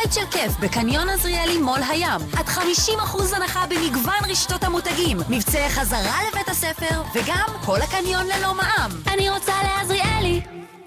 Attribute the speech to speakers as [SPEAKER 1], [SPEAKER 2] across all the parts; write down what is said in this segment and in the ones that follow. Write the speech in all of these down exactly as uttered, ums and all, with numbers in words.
[SPEAKER 1] קיץ של כיף בקניון עזריאלי מול הים. עד חמישים אחוז הנחה במגוון רשתות המותגים. מבצעי חזרה לבית הספר, וגם כל הקניון ללא מע"מ. אני רוצה לעזריאלי.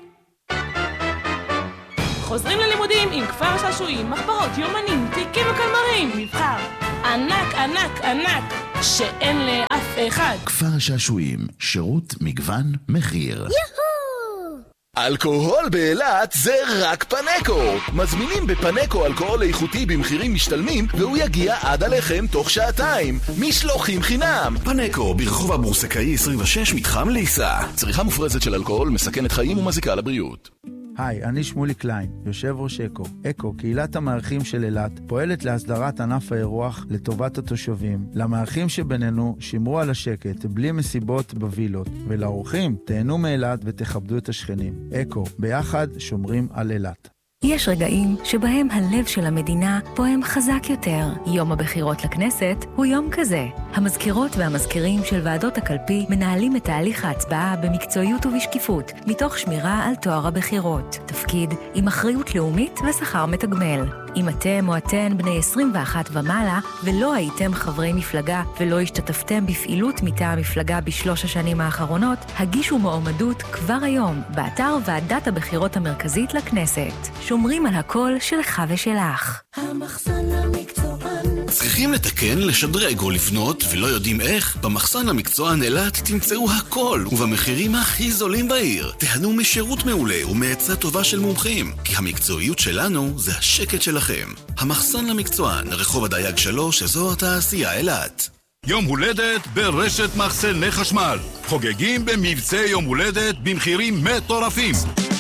[SPEAKER 2] חוזרים ללימודים עם כפר שעשועים, מחברות, יומנים, תיקים וקלמרים. מבחר ענק, ענק, ענק, שאין לאף אחד.
[SPEAKER 3] כפר שעשועים, שירות, מגוון, מחיר.
[SPEAKER 1] יהו!
[SPEAKER 4] אלכוהול באילת זה רק פנקו. מזמינים בפנקו אלכוהול איכותי במחירים משתלמים, והוא יגיע עד עליכם תוך שעתיים. משלוחים חינם.
[SPEAKER 3] פנקו, ברחוב הבורסקאי עשרים ושש, מתחם ליסה.
[SPEAKER 4] צריכה מופרזת של אלכוהול מסכנת חיים ומזיקה לבריאות.
[SPEAKER 5] היי, אני שמולי קליין, יושב ראש אקו. אקו, קהילת המארחים של אילת, פועלת להסדרת ענף האירוח לטובת התושבים. למארחים שבינינו, שמרו על השקט, בלי מסיבות בווילות. ולאורחים, תהנו מאילת ותכבדו את השכנים. אקו, ביחד שומרים על אילת.
[SPEAKER 6] יש רגעים שבהם הלב של המדינה פועם חזק יותר. יום הבחירות לכנסת הוא יום כזה. המזכירות והמזכירים של ועדות הקלפי מנהלים את תהליך ההצבעה במקצועיות ובשקיפות, מתוך שמירה על תואר הבחירות. תפקיד עם אחריות לאומית ושכר מתגמל. אם אתם או אתן בני עשרים ואחת ומעלה ולא הייתם חברי מפלגה ולא השתתפתם בפעילות מטעם המפלגה בשלוש השנים האחרונות, הגישו מועמדות כבר היום באתר ועדת הבחירות המרכזית לכנסת. שומרים על הקול שלך ושלך.
[SPEAKER 7] המחסן המקצוען.
[SPEAKER 3] צריכים לתקן, לשדרג או לבנות ולא יודעים איך? במחסן המקצוען אילת תמצאו הכל ובמחירים הכי זולים בעיר. תהנו משירות מעולה ומעצה טובה של מומחים, כי המקצועיות שלנו זה השקט שלכם. המחסן המקצוען, רחוב הדייג שלוש, אזור התעשייה אילת.
[SPEAKER 8] יום הולדת ברשת מחסני חשמל. חוגגים במבצע יום הולדת במחירים מטורפים.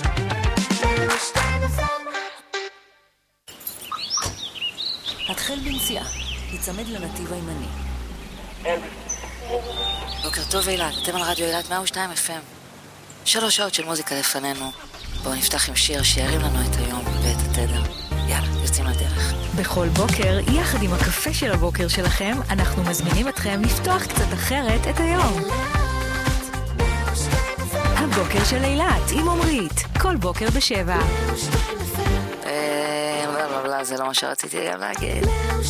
[SPEAKER 1] התחל בנסיעה, יצמד לנתיב הימני. בוקר טוב אילת, אתם על רדיו אילת מאה ושתיים אף אם. שלוש שעות של מוזיקה לפנינו. בואו נפתח עם שיר שירים לנו את היום ואת התדר. יאללה, יוצאים לדרך.
[SPEAKER 6] בכל בוקר, יחד עם הקפה של הבוקר שלכם, אנחנו מזמינים אתכם לפתוח קצת אחרת את היום. הבוקר של אילת עם עומרית, כל בוקר בשבע.
[SPEAKER 1] אה, לא, לא, לא, זה לא מה שרציתי גם להגיד.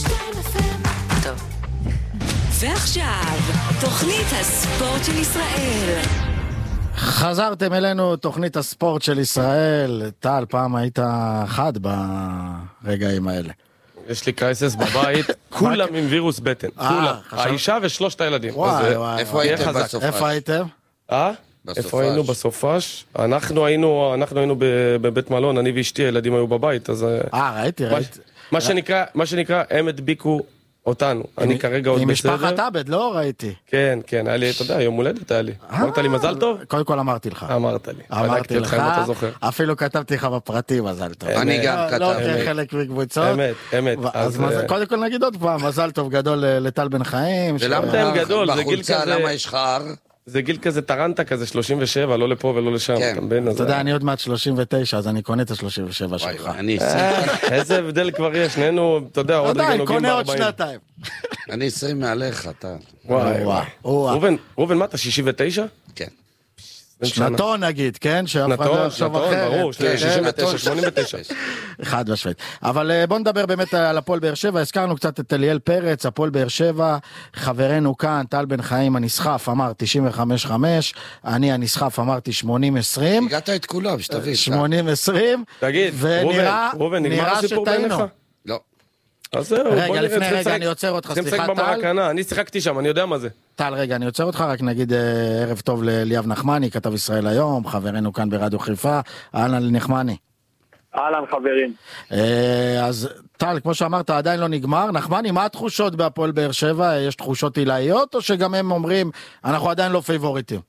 [SPEAKER 1] טוב.
[SPEAKER 6] ועכשיו, תוכנית הספורט של ישראל.
[SPEAKER 9] חזרתם אלינו, תוכנית הספורט של ישראל. טל, פעם היית חד ברגעים האלה.
[SPEAKER 10] יש לי קרייסס בבית, כולם עם וירוס בטן, כולם. האישה ושלושת הילדים.
[SPEAKER 9] וואי, וואי.
[SPEAKER 11] איפה הייתם בסופש?
[SPEAKER 9] איפה הייתם?
[SPEAKER 10] אה? איפה היינו בסופש? אנחנו היינו, אנחנו היינו בבית מלון, אני ואשתי, הילדים היו בבית, אז...
[SPEAKER 9] אה, ראיתי, ראיתי.
[SPEAKER 10] מה שנקרא, מה שנקרא, הם הדביקו אותנו. אני כרגע עוד בסדר.
[SPEAKER 9] עם משפחת עבד, לא ראיתי.
[SPEAKER 10] כן, כן, היה לי, אתה יודע, יום הולדת היה לי. אמרת לי מזל טוב?
[SPEAKER 9] קודם כל אמרתי לך.
[SPEAKER 10] אמרת לי.
[SPEAKER 9] אמרתי לך, אפילו כתבתי לך בפרטי מזל טוב.
[SPEAKER 11] אני גם כתבתי.
[SPEAKER 9] לא כחלק מקבוצות.
[SPEAKER 10] אמת, אמת.
[SPEAKER 9] אז קודם כל נגיד עוד פעם, מזל טוב גדול לטל בן חיים.
[SPEAKER 10] ולמה גדול, זה גיל כזה...
[SPEAKER 11] למה יש חר?
[SPEAKER 10] זה גיל כזה טרנטה כזה, שלושים ושבע, לא לפה ולא לשם.
[SPEAKER 9] אתה יודע, אני עוד מעט שלושים ותשע, אז אני קונה את ה-שלושים ושבע שלך.
[SPEAKER 10] איזה הבדל כבר יש, שנינו, אתה יודע, עוד רגע נוגעים
[SPEAKER 9] קונה עוד שנתיים.
[SPEAKER 11] אני עשרים מעליך, אתה.
[SPEAKER 10] וואי, וואי. רובן, מה, אתה שישים ותשע?
[SPEAKER 11] כן.
[SPEAKER 9] שנתון נגיד, כן?
[SPEAKER 10] שנתון, שנתון, ברור, שישים ותשע, שמונים ותשע.
[SPEAKER 9] אחד בשבט. אבל בוא נדבר באמת על הפועל באר שבע, הזכרנו קצת את אליאל פרץ, הפועל באר שבע, חברנו כאן, טל בן חיים הנסחף אמר תשעים וחמש חמש, אני הנסחף אמרתי שמונים עשרים.
[SPEAKER 11] הגעת את כולם, שתבין.
[SPEAKER 9] שמונים עשרים.
[SPEAKER 10] תגיד, רובן, נגמר הסיפור בעיניך?
[SPEAKER 11] לא.
[SPEAKER 10] אז זהו,
[SPEAKER 9] רגע, לפני רגע, אני עוצר אותך, סליחה טל.
[SPEAKER 10] אני שיחקתי שם, אני יודע מה זה.
[SPEAKER 9] טל, רגע, אני עוצר אותך, רק נגיד ערב טוב לאליאב נחמני, כתב ישראל היום, חברנו כאן ברדיו חיפה, אהלן נחמני.
[SPEAKER 12] אהלן חברים.
[SPEAKER 9] אז טל, כמו שאמרת, עדיין לא נגמר. נחמני, מה התחושות בהפועל באר שבע? יש תחושות עילאיות, או שגם הם אומרים, אנחנו עדיין לא פייבוריטים?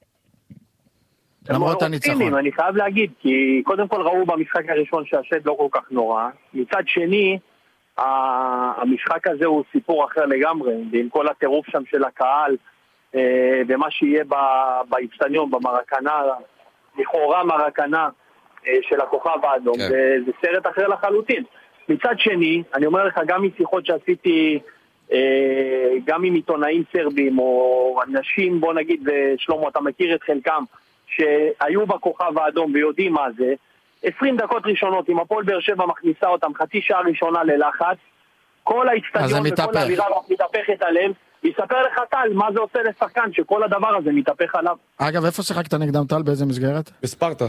[SPEAKER 9] למרות הניצחון.
[SPEAKER 12] אני חייב להגיד, כי קודם כל ראו במשחק הראשון שהשד לא כל כך נורא. מצד שני, המשחק הזה הוא סיפור אחר לגמרי, ועם כל הטירוף שם של הקהל, ומה שיהיה באצטדיון, במרקנה, לכאורה מרקנה של הכוכב האדום, זה סרט אחר לחלוטין. מצד שני, אני אומר לך, גם משיחות שעשיתי, גם עם עיתונאים סרבים, או אנשים, בוא נגיד, ושלמה, אתה מכיר את חלקם, שהיו בכוכב האדום ויודעים מה זה, עשרים דקות ראשונות, אם הפועל באר שבע מכניסה אותם חצי שעה ראשונה ללחץ, כל האצטדיון וכל האווירה מתהפכת עליהם, יספר לך טל מה זה עושה לשחקן, שכל הדבר הזה מתהפך עליו.
[SPEAKER 9] אגב, איפה שיחקת נגדם טל? באיזה מסגרת?
[SPEAKER 10] בספרטה,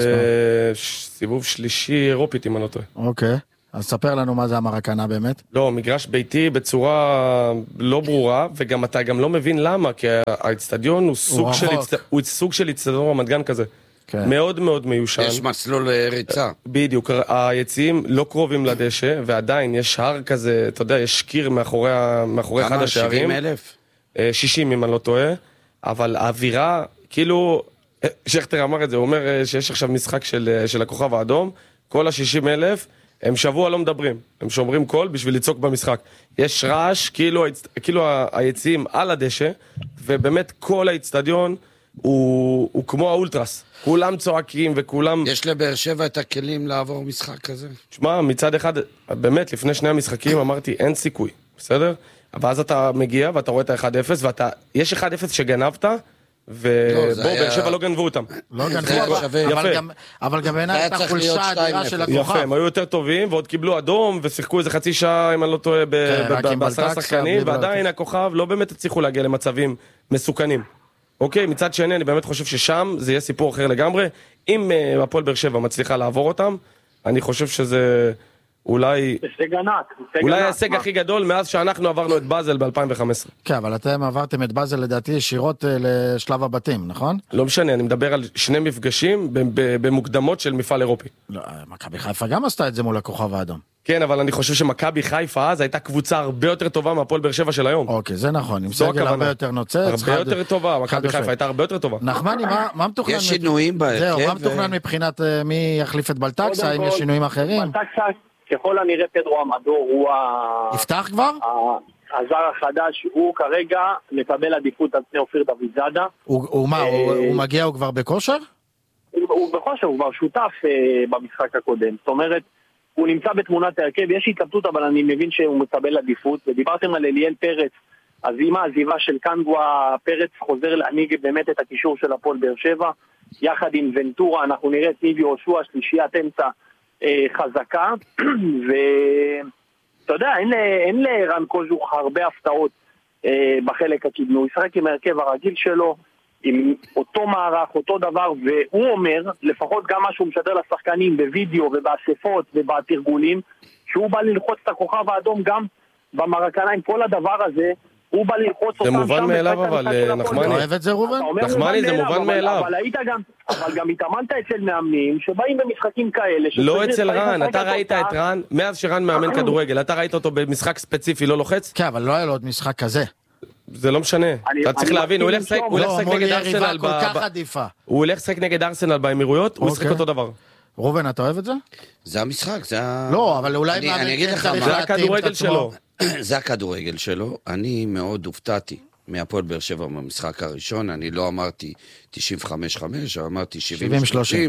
[SPEAKER 10] בסיבוב שלישי אירופית אם אני לא טועה.
[SPEAKER 9] אוקיי, אז ספר לנו מה זה המרקנה באמת.
[SPEAKER 10] לא, מגרש ביתי בצורה לא ברורה, וגם אתה גם לא מבין למה, כי האצטדיון הוא סוג של הוא סוג של אצטדיון רמת גן כזה. מאוד מאוד מיושן.
[SPEAKER 11] יש מסלול ריצה.
[SPEAKER 10] בדיוק, היציאים לא קרובים לדשא, ועדיין יש הר כזה, אתה יודע, יש קיר מאחורי אחד השערים.
[SPEAKER 11] שבעים אלף?
[SPEAKER 10] שישים אם אני לא טועה, אבל האווירה, כאילו, שכתר אמר את זה, הוא אומר שיש עכשיו משחק של הכוכב האדום, כל ה-שישים אלף, הם שבוע לא מדברים, הם שומרים קול בשביל לצעוק במשחק. יש רעש, כאילו, כאילו היציאים על הדשא, ובאמת כל האצטדיון הוא, הוא כמו האולטרס. כולם צועקים וכולם...
[SPEAKER 11] יש לבאר שבע את הכלים לעבור משחק כזה?
[SPEAKER 10] תשמע, מצד אחד, באמת, לפני שני המשחקים אמרתי, אין סיכוי, בסדר? ואז אתה מגיע ואתה רואה את ה-אחד אפס, ואתה... יש אחד אפס שגנבת, ובוא, באר שבע לא גנבו אותם.
[SPEAKER 9] לא גנבו, אבל גם בעיניי הייתה חולשה האדירה של הכוכב.
[SPEAKER 10] יפה, הם היו יותר טובים, ועוד קיבלו אדום, ושיחקו איזה חצי שעה, אם אני לא טועה, בעשרה שחקנים, ועדיין הכוכב לא באמת הצליחו להגיע למצבים מסוכנים. אוקיי, מצד שני, אני באמת חושב ששם זה יהיה סיפור אחר לגמרי. אם uh, הפועל באר שבע מצליחה לעבור אותם, אני חושב שזה אולי...
[SPEAKER 12] הישג ענק.
[SPEAKER 10] אולי ההישג הכי גדול מאז שאנחנו עברנו את באזל ב-אלפיים וחמש עשרה.
[SPEAKER 9] כן, אבל אתם עברתם את באזל לדעתי ישירות uh, לשלב הבתים, נכון?
[SPEAKER 10] לא משנה, אני מדבר על שני מפגשים במוקדמות של מפעל אירופי.
[SPEAKER 9] לא, מכבי חיפה גם עשתה את זה מול הכוכב האדום.
[SPEAKER 10] כן, אבל אני חושב שמכבי חיפה אז הייתה קבוצה הרבה יותר טובה מהפועל באר שבע של היום.
[SPEAKER 9] אוקיי, זה נכון, עם סגל הרבה יותר נוצץ.
[SPEAKER 10] הרבה יותר טובה, מכבי חיפה הייתה הרבה יותר טובה.
[SPEAKER 9] נחמני, מה מתוכנן?
[SPEAKER 11] יש שינויים בהרכב.
[SPEAKER 9] זהו, מה מתוכנן מבחינת מי יחליף את בלטקסה, האם יש שינויים אחרים?
[SPEAKER 12] בלטקסה, ככל הנראה פדרו המדור, הוא ה...
[SPEAKER 9] יפתח כבר?
[SPEAKER 12] הזר החדש, הוא כרגע מקבל עדיפות על פני אופיר דוידזאדה.
[SPEAKER 9] הוא מה, הוא מגיע, הוא כבר בכושר?
[SPEAKER 12] הוא בכושר, הוא כבר שותף במשחק הקודם. זאת אומרת, הוא נמצא בתמונת ההרכב, יש התלבטות, אבל אני מבין שהוא מקבל עדיפות, ודיברתם על אליאל פרץ, אז עם העזיבה של קנגווה, פרץ חוזר להנהיג באמת את הקישור של הפועל באר שבע, יחד עם ונטורה, אנחנו נראה את ניבי יהושע, שלישיית אמצע אה, חזקה, ואתה יודע, אין, אין לרן קוז'וך הרבה הפתעות אה, בחלק הקדמי, הוא ישחק עם ההרכב הרגיל שלו, עם אותו מערך, אותו דבר, והוא אומר, לפחות גם מה שהוא משדר לשחקנים בווידאו ובאספות ובתרגולים, שהוא בא ללחוץ את הכוכב האדום גם במרקנה עם כל הדבר הזה, הוא בא ללחוץ אותם שם.
[SPEAKER 10] זה מובן מאליו, אבל נחמני.
[SPEAKER 9] אתה אוהב את זה, רובן?
[SPEAKER 10] נחמני, זה מובן מאליו.
[SPEAKER 12] אבל היית גם, אבל גם התאמנת אצל מאמנים שבאים במשחקים כאלה.
[SPEAKER 10] לא אצל רן, אתה ראית את רן, מאז שרן מאמן כדורגל, אתה ראית אותו במשחק ספציפי, לא לוחץ?
[SPEAKER 9] כן, אבל לא היה לו עוד משחק כזה.
[SPEAKER 10] זה לא משנה, אתה צריך להבין, הוא הולך לשחק נגד ארסנל הוא הולך לשחק נגד ארסנל באמירויות, הוא ישחק אותו דבר.
[SPEAKER 9] רובן, אתה אוהב את זה?
[SPEAKER 11] זה המשחק, זה ה...
[SPEAKER 9] לא, אבל אולי...
[SPEAKER 11] אני אגיד לך מה,
[SPEAKER 10] זה הכדורגל שלו.
[SPEAKER 11] זה הכדורגל שלו, אני מאוד הופתעתי מהפועל באר שבע במשחק הראשון, אני לא אמרתי תשעים וחמש חמש, אמרתי שבעים שלושים,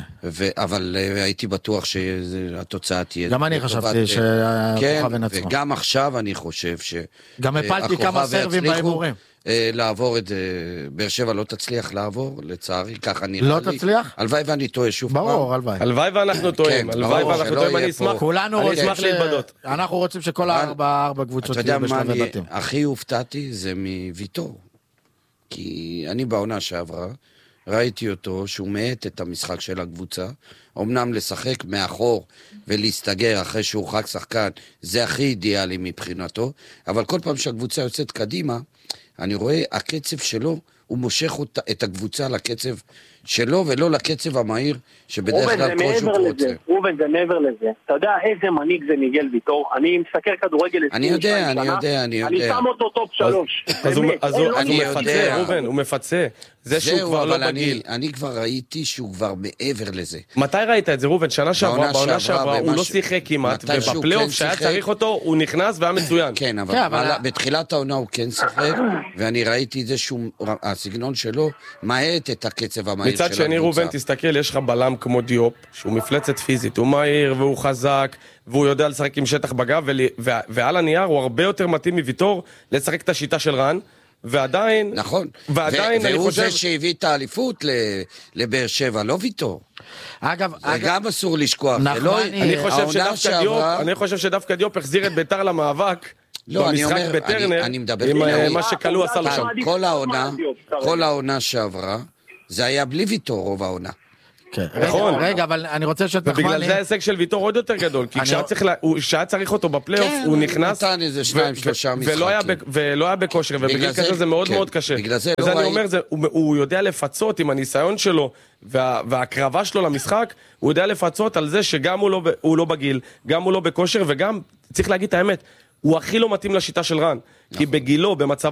[SPEAKER 11] אבל הייתי בטוח שהתוצאה תהיה...
[SPEAKER 9] גם אני חשבתי שהכוכב ינצחו.
[SPEAKER 11] וגם עכשיו אני חושב ש...
[SPEAKER 9] גם הפלתי כמה סרבים בהימורים.
[SPEAKER 11] לעבור את באר שבע לא תצליח לעבור, לצערי, ככה נראה לי.
[SPEAKER 9] לא תצליח?
[SPEAKER 11] הלוואי ואני טועה שוב פעם.
[SPEAKER 9] ברור, הלוואי.
[SPEAKER 10] הלוואי ואנחנו טועים, הלוואי ואנחנו טועים, אני אשמח.
[SPEAKER 9] כולנו רוצים להתבדות. אנחנו רוצים שכל הארבע קבוצות יהיו בשלבי בתים.
[SPEAKER 11] הכי הופתעתי זה מוויטור. כי אני בעונה שעברה, ראיתי אותו שהוא מעט את המשחק של הקבוצה, אמנם לשחק מאחור ולהסתגר אחרי שהוא חג שחקן, זה הכי אידיאלי מבחינתו, אבל כל פעם שהקבוצה יוצאת קדימה, אני רואה הקצב שלו, הוא מושך את הקבוצה לקצב שלו, ולא לקצב המהיר, שבדרך כלל כל שהוא רוצה.
[SPEAKER 12] רובן, זה מעבר לזה. אתה יודע איזה מנהיג זה מיגל ויטור? אני מסקר כדורגל...
[SPEAKER 11] אני יודע, אני יודע, אני יודע.
[SPEAKER 12] אני שם אותו טופ שלוש.
[SPEAKER 10] אז הוא מפצה, רובן, הוא מפצה. זה שהוא כבר לא בגיל.
[SPEAKER 11] אני כבר ראיתי שהוא כבר מעבר לזה.
[SPEAKER 10] מתי ראית את זה, רובן? שנה שעברה, בעונה שעברה, הוא לא שיחק כמעט, ובפלייאוף שהיה צריך אותו, הוא נכנס והיה מצוין.
[SPEAKER 11] כן, אבל בתחילת העונה הוא כן שיחק, ואני ראיתי את זה שהסגנון שלו מעט את הקצב המהיר של הקבוצה.
[SPEAKER 10] מצד שני, רובן, תסתכל, יש לך בלם כמו דיופ, שהוא מפלצת פיזית, הוא מהיר והוא חזק, והוא יודע לשחק עם שטח בגב, ועל הנייר הוא הרבה יותר מתאים מוויטור לשחק את השיטה של רן, ועדיין...
[SPEAKER 11] נכון.
[SPEAKER 10] ועדיין
[SPEAKER 11] ו-
[SPEAKER 10] אני
[SPEAKER 11] והוא
[SPEAKER 10] חושב...
[SPEAKER 11] זה שהביא את האליפות ל- לבאר שבע, לא ויטור.
[SPEAKER 9] אגב,
[SPEAKER 11] וגם אסור לשכוח.
[SPEAKER 9] נכון,
[SPEAKER 11] לא,
[SPEAKER 10] אני חושב
[SPEAKER 11] העונה
[SPEAKER 10] שדווקא
[SPEAKER 11] שעברה-
[SPEAKER 10] דיופ, אני חושב שדווקא דיופ החזיר את ביתר למאבק.
[SPEAKER 11] לא, אני
[SPEAKER 10] במשחק
[SPEAKER 11] אומר,
[SPEAKER 10] בטרנר,
[SPEAKER 11] אני, אני מדבר
[SPEAKER 10] עם
[SPEAKER 11] הנה,
[SPEAKER 10] מה שקלו עשה לו שם.
[SPEAKER 11] כל העונה, כל העונה שעברה, זה היה בלי ויטור רוב העונה.
[SPEAKER 10] נכון.
[SPEAKER 9] רגע, אבל אני רוצה שאת
[SPEAKER 10] ובגלל זה ההישג של ויטור עוד יותר גדול, כי כשהיה צריך אותו בפלייאוף, הוא נכנס,
[SPEAKER 11] נתן איזה שניים, שלושה משחקים.
[SPEAKER 10] ולא היה בכושר, ובגלל כזה זה מאוד מאוד קשה.
[SPEAKER 11] בגלל זה
[SPEAKER 10] אז אני אומר, הוא יודע לפצות עם הניסיון שלו, וההקרבה שלו למשחק, הוא יודע לפצות על זה שגם הוא לא בגיל, גם הוא לא בכושר, וגם, צריך להגיד את האמת, הוא הכי לא מתאים לשיטה של רן, כי בגילו, במצב